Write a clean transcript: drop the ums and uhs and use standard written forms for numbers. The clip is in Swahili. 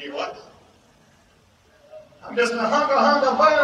You what? I'm just a hunk of burn.